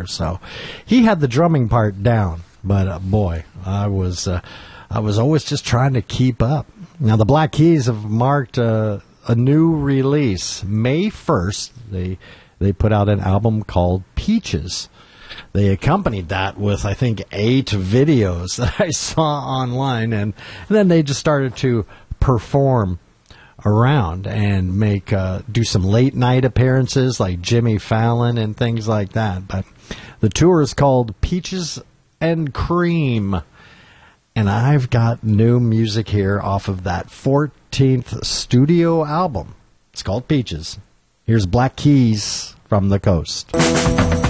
there. So he had the drumming part down, but boy, I was always just trying to keep up. Now the Black Keys have marked a new release. May 1st, they put out an album called Peaches. They accompanied that with, I think, 8 videos that I saw online, and then they just started to perform around and do some late night appearances like Jimmy Fallon and things like that. But the tour is called Peaches and Cream, and I've got new music here off of that 14th studio album. It's called Peaches. Here's Black Keys from the Coast.